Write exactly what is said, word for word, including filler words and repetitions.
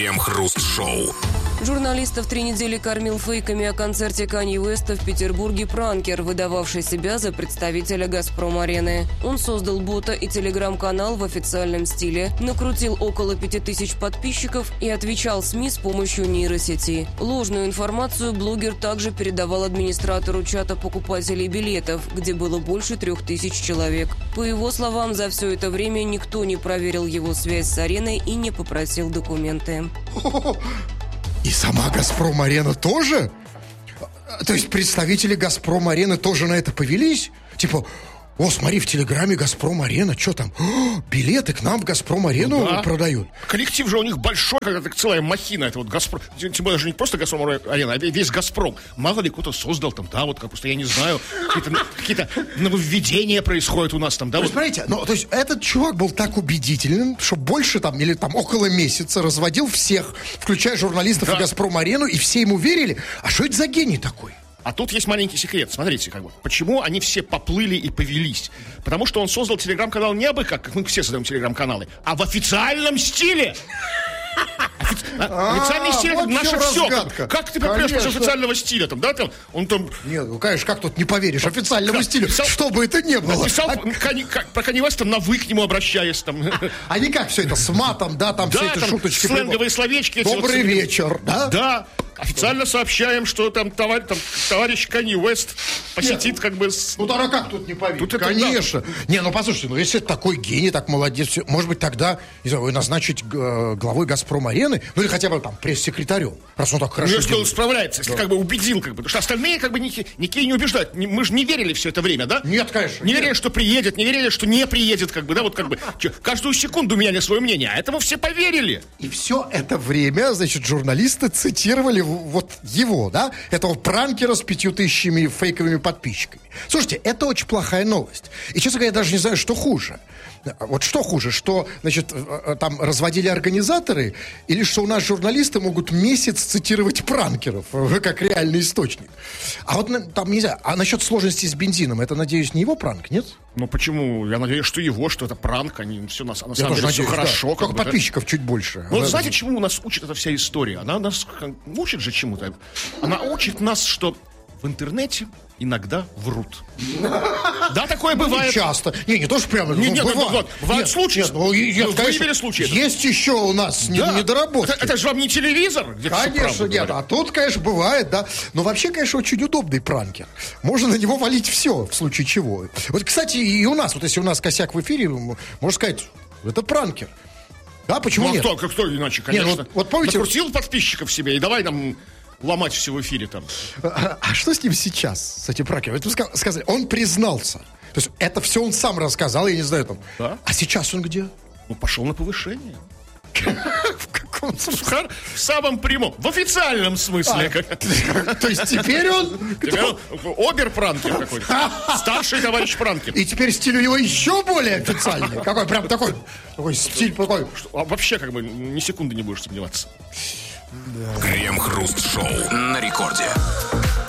Крем-хруст-шоу. Журналистов три недели кормил фейками о концерте Канье Уэста в Петербурге пранкер, выдававший себя за представителя «Газпром-арены». Он создал бота и телеграм-канал в официальном стиле, накрутил около пяти тысяч подписчиков и отвечал СМИ с помощью нейросети. Ложную информацию блогер также передавал администратору чата покупателей билетов, где было больше трех тысяч человек. По его словам, за все это время никто не проверил его связь с ареной и не попросил документы. И сама «Газпром-арена» тоже? То есть представители «Газпром-арены» тоже на это повелись? Типа, о, смотри, в Телеграме «Газпром-арена», что там? О, билеты к нам в «Газпром-арену» ну, да. продают. Коллектив же у них большой, как целая махина. Это вот «Газпром». Тем более даже не просто «Газпром-арена», а весь «Газпром». Мало ли кто-то создал там, да, вот как просто, я не знаю, какие-то, какие-то нововведения происходят у нас там, да. Вы вот. смотрите, ну, то есть этот чувак был так убедителен, что больше там, или там около месяца разводил всех, включая журналистов да. и «Газпром-арену», и все ему верили. А что это за гений такой? А тут есть маленький секрет. Смотрите, как бы, почему они все поплыли и повелись. Потому что он создал телеграм-канал не абы как, как мы все создаем телеграм-каналы, а в официальном стиле. Официальный стиль — это наше все. Как ты попрешь после официального стиля? Там, да, там, он там... Нет, ну, конечно, как тут не поверишь официальному стилю, что бы это ни было. Написал про Канье Уэста на «вы» к нему обращаясь. А не как все это с матом, да, там все это шуточки. Сленговые словечки. Добрый вечер, да? Да. Официально сообщаем, что там товарищ, там, товарищ Канье Уэст посетит, как бы... С... Ну, тогда как тут не поверить? Тут Конечно. Это, да. Не, ну, послушайте, ну, если это такой гений, так молодец, может быть, тогда, не знаю, назначить э, главой «Газпром-арены», ну, или хотя бы там пресс-секретарем, раз он так хорошо ну, если делает. он справляется, если да. как бы убедил, как бы, потому что остальные, как бы, никакие не убеждают. Мы же не верили все это время, да? Нет, конечно. Не нет. верили, что приедет, не верили, что не приедет, как бы, да, вот как бы, каждую секунду меняли свое мнение, а этому все поверили. И все это время, значит, журналисты цитировали вот его. Его, да, этого пранкера с пятью тысячами фейковыми подписчиками. Слушайте, это очень плохая новость. И, честно говоря, я даже не знаю, что хуже. Вот что хуже, что, значит, там разводили организаторы, или что у нас журналисты могут месяц цитировать пранкеров, как реальный источник. А вот там нельзя. А насчет сложности с бензином, это, надеюсь, не его пранк, нет? Ну почему? Я надеюсь, что его, что это пранк, они все на, на самом деле надеюсь, все хорошо. Да. Только бы, подписчиков да? чуть больше. Ну, вот знаете, чему нас учит эта вся история? Она нас учит же чему-то. Она учит нас, что в интернете иногда врут. Да, такое бывает. Не часто. Не, не то, что прямо. Не, ну, нет, бывает. Вот, бывают нет, случаи. Нет, ну, я, ну, конечно, выявили случаи. Есть еще у нас да. недоработки. Это, это же вам не телевизор, где конечно, нет. Говорят. А тут, конечно, бывает, да. Но вообще, конечно, очень удобный пранкер. Можно на него валить все, в случае чего. Вот, кстати, и у нас, вот если у нас косяк в эфире, можно сказать, это пранкер. Да, почему ну, нет? Кто, кто иначе, конечно. Нет, вот, вот помните... Накрутил подписчиков себе и давай там... ломать все в эфире там. А, а что с ним сейчас, с этим пранкером? Это сказали, он признался. То есть это все он сам рассказал, я не знаю там. Да? А сейчас он где? Ну, пошел на повышение. В каком смысле? В самом прямом, в официальном смысле. То есть теперь он... Обер-пранкер какой-то. Старший товарищ пранкер. И теперь стиль у него еще более официальный. Какой, прям такой, такой стиль, такой. Вообще, как бы, ни секунды не будешь сомневаться. Крем-хруст-шоу на рекорде.